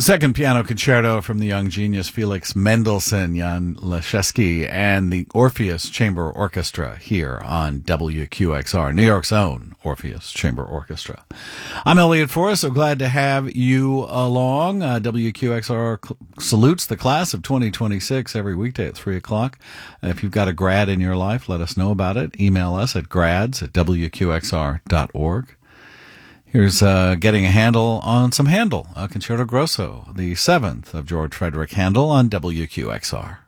Second piano concerto from the young genius Felix Mendelssohn, Jan Leschewski, and the Orpheus Chamber Orchestra here on WQXR, New York's own Orpheus Chamber Orchestra. I'm Elliot Forrest, so glad to have you along. WQXR salutes the class of 2026 every weekday at 3 o'clock. If you've got a grad in your life, let us know about it. Email us at grads@wqxr.org. Here's getting a handle on some Handel, Concerto Grosso, the 7th of George Frederick Handel on WQXR.